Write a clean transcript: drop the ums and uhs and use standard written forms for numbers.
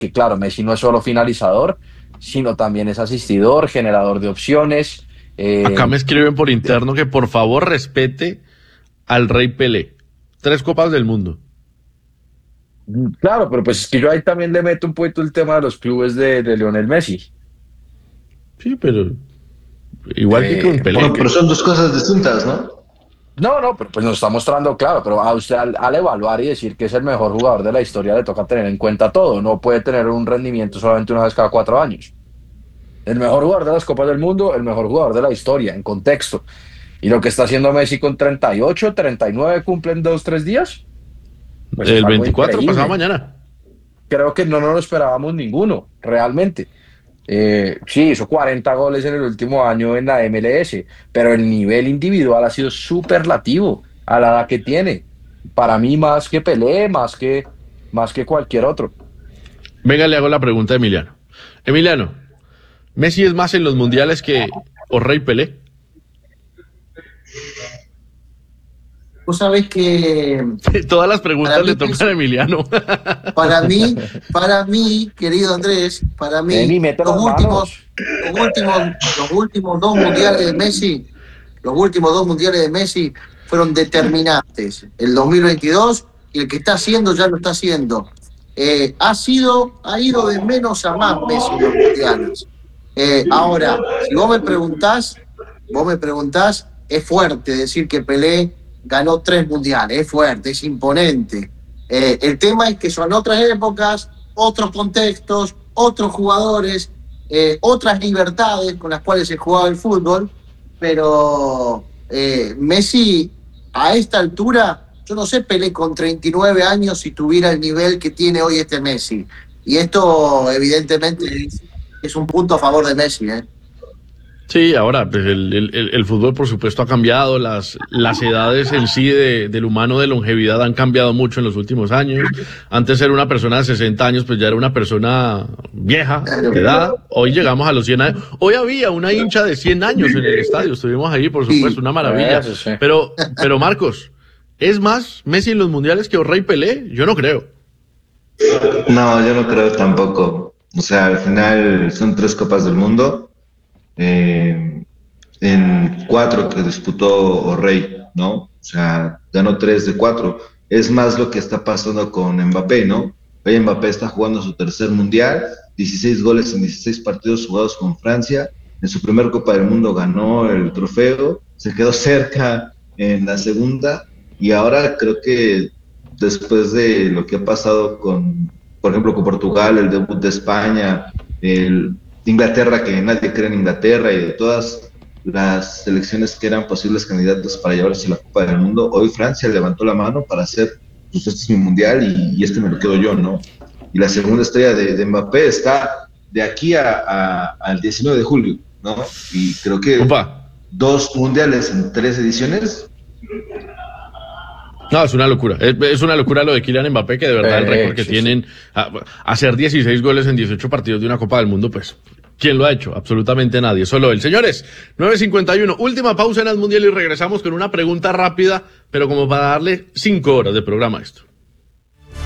que claro, Messi no es solo finalizador, sino también es asistidor, generador de opciones. Acá eh, me escriben por interno que por favor respete al Rey Pelé. 3 Copas del Mundo. claro, pero pues es que yo ahí también le meto un poquito el tema de los clubes de Lionel Messi. Sí, pero igual que con Bueno, Pelé. pero son dos cosas distintas, ¿no? No, no, pero pues nos está mostrando claro, pero a usted al evaluar y decir que es el mejor jugador de la historia le toca tener en cuenta todo, no puede tener un rendimiento solamente una vez cada 4 años. El mejor jugador de las Copas del Mundo, el mejor jugador de la historia, en contexto. Y lo que está haciendo Messi con 38, 39 cumplen 2, 3 días, pues es El algo 24 pasado increíble. mañana. Creo que no nos lo esperábamos ninguno, realmente. Sí, hizo 40 goles en el último año en la MLS, pero el nivel individual ha sido superlativo a la edad que tiene. Para mí, más que Pelé, más que cualquier otro. Venga, le hago la pregunta a Emiliano. Emiliano, ¿Messi es más en los mundiales que o Rey Pelé? Vos sabés que Todas las para preguntas le mí, tocan a Emiliano. para mí, para mí, querido Andrés, para mí, Ni mete los las últimos, manos. los últimos dos mundiales de Messi, los últimos dos mundiales de Messi fueron determinantes. El 2022 y el que está haciendo ya lo está haciendo. Ha ido de menos a más Messi en los mundiales. Ahora, si vos me preguntás, es fuerte decir que Pelé ganó 3 mundiales, es fuerte, es imponente. El tema es que son otras épocas, otros contextos, otros jugadores, otras libertades con las cuales se jugaba el fútbol, pero Messi a esta altura, yo no sé Pelé con 39 años si tuviera el nivel que tiene hoy este Messi. Y esto evidentemente es un punto a favor de Messi, ¿eh? Sí, ahora, pues el fútbol por supuesto ha cambiado, las edades en sí del humano de longevidad han cambiado mucho en los últimos años. Antes era una persona de 60 años, pues ya era una persona vieja, de edad. Hoy llegamos a los 100 años. Hoy había una hincha de 100 años en el estadio, estuvimos ahí, por supuesto, una maravilla. Eso sí. Pero Marcos, ¿es más Messi en los mundiales que Rey Pelé? Yo no creo. No, yo no creo tampoco. O sea, al final son 3 Copas del Mundo, en 4 que disputó O'Reilly, ¿no? O sea, ganó 3 de 4. Es más lo que está pasando con Mbappé, ¿no? Hoy Mbappé está jugando su tercer mundial, 16 goles en 16 partidos jugados con Francia. En su primer Copa del Mundo ganó el trofeo, se quedó cerca en la segunda y ahora creo que después de lo que ha pasado con, por ejemplo, con Portugal, el debut de España, el Inglaterra, que nadie cree en Inglaterra, y de todas las selecciones que eran posibles candidatos para llevarse la Copa del Mundo, hoy Francia levantó la mano para hacer, pues este es mi mundial y este me lo quedo yo, ¿no? Y la segunda estrella de Mbappé está de aquí al 19 de julio, ¿no? Y creo que Opa. 2 mundiales en 3 ediciones. No, es una locura. Es una locura lo de Kylian Mbappé, que de verdad el récord que Sí, tienen, hacer 16 goles en 18 partidos de una Copa del Mundo, pues, ¿quién lo ha hecho? Absolutamente nadie, solo él. Señores, 9:51, última pausa en el Mundial y regresamos con una pregunta rápida, pero como para darle 5 horas de programa a esto.